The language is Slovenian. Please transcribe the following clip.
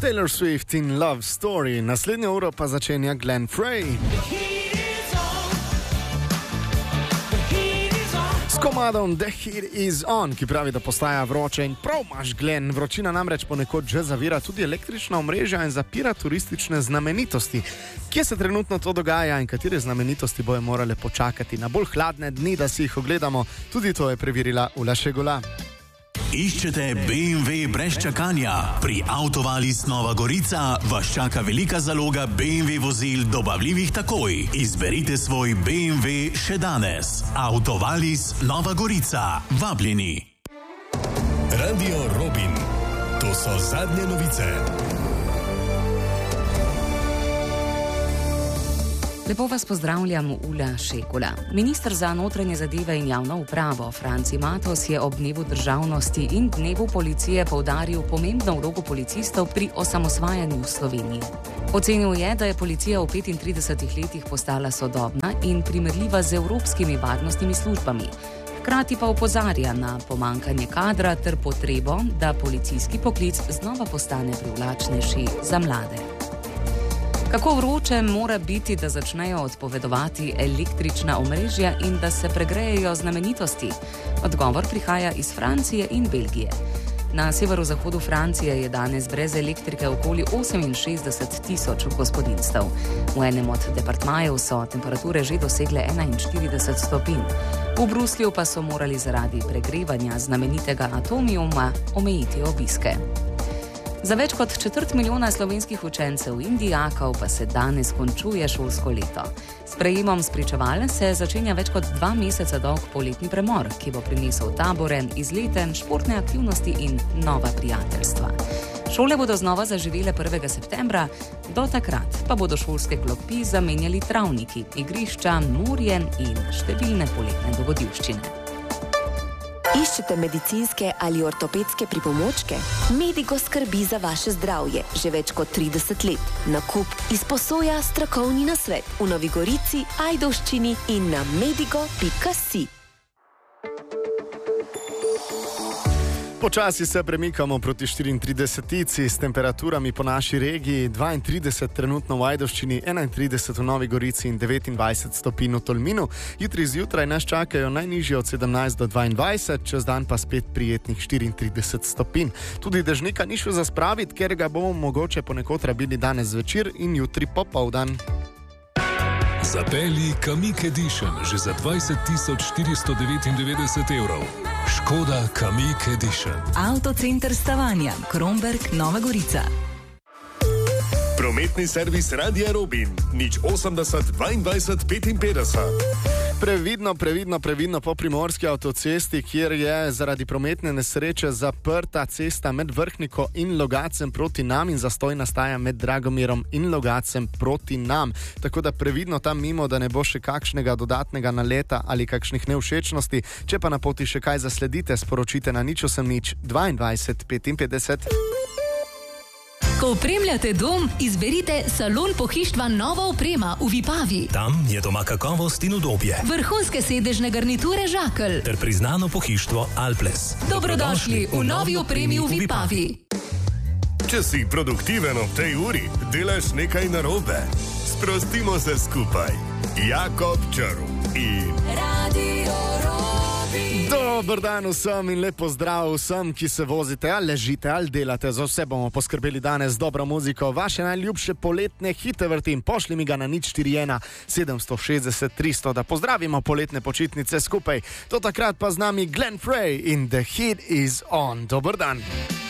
Taylor Swift in Love Story. Naslednjo uro pa začenja Glenn Frey. S komadom The Heat Is On, ki pravi, da postaja vroče in prav imaš, Glenn. Vročina namreč ponekod že zavira tudi električna omrežja in zapira turistične znamenitosti. Kje se trenutno to dogaja in katere znamenitosti bojo morale počakati na bolj hladne dni, da si jih ogledamo? Tudi to je preverila Ula Šegula. Iščete BMW brez čakanja? Pri Autovalis Nova Gorica vas čaka velika zaloga BMW vozil dobavljivih takoj. Izberite svoj BMW še danes. Autovalis Nova Gorica. Vabljeni. Radio Robin. To so zadnje novice. Lepo vas pozdravljam, Ula Šegula. Minister za notranje zadeve in javno upravo Franci Matos je ob dnevu državnosti in dnevu policije poudaril pomembno vlogo policistov pri osamosvajanju Slovenije. Ocenil je, da je policija v 35 letih postala sodobna in primerljiva z evropskimi varnostnimi službami. Hkrati pa opozarja na pomanjkanje kadra ter potrebo, da policijski poklic znova postane privlačnejši za mlade. Kako vroče mora biti, da začnejo odpovedovati električna omrežja in da se pregrejejo znamenitosti? Odgovor prihaja iz Francije in Belgije. Na severozahodu Francije je danes brez elektrike okoli 68.000 gospodinjstev. V enem od departmajev so temperature že dosegle 41 stopinj. V Bruslju pa so morali zaradi pregrevanja znamenitega atomiuma omejiti obiske. Za več kot 250.000 slovenskih učencev in dijakov pa se danes končuje šolsko leto. S prejemom spričeval se začenja več kot 2 meseca dolg poletni premor, ki bo prinesel tabore, izlete, športne aktivnosti in nova prijateljstva. Šole bodo znova zaživele 1. septembra, do takrat pa bodo šolske klopi zamenjali travniki, igrišča, morje in številne poletne dogodivščine. Iščete medicinske ali ortopedske pripomočke? Medigo skrbi za vaše zdravje že več kot 30 let. Nakup, izposoja, strokovni nasvet v Novi Gorici, Ajdovščini in na medigo.si. Počasi se premikamo proti 34 s temperaturami po naši regiji, 32 trenutno v Ajdovščini, 31 v Novi Gorici in 29 stopinj v Tolminu. Jutri zjutraj nas čakajo najnižje od 17 do 22, čez dan pa spet prijetnih 34 stopinj. Tudi dežnika ni šel za spraviti, ker ga bomo mogoče ponekod rabili danes zvečer in jutri popoldan. Zapelji Kamiq Edition že za 20.499 evrov. Škoda Kamiq Edition. Avtocenter Stavanja, Kromberk, Nova Gorica. Prometni servis Radia Robin. 080 22 55. Previdno po primorski avtocesti, kjer je zaradi prometne nesreče zaprta cesta med Vrhniko in Logacem proti nam in zastoj nastaja med Dragomirom in Logacem proti nam. Tako da previdno tam mimo, da ne bo še kakšnega dodatnega naleta ali kakšnih nevšečnosti. Če pa na poti še kaj zasledite, sporočite na 080 22 55. Ko opremljate dom, izberite Salon pohištva Nova oprema v Vipavi. Tam je doma kakovost in udobje. Vrhunske sedežne garniture Žakelj. Ter priznano pohištvo Alples. Dobrodošli v novi opremi v Vipavi. Če si produktiven ob tej uri, delaš nekaj narobe. Sprostimo se skupaj. Jakob Črv in Radio Robin. Dober dan vsem in lep pozdrav vsem, ki se vozite ali ležite ali delate. Za vse bomo poskrbeli danes dobro muziko. Vaše najljubše poletne hite vrtim. Pošli mi ga na 041 760 300, da pozdravimo poletne počitnice skupaj. Do takrat pa z nami Glenn Frey in The Heat Is On. Dober dan.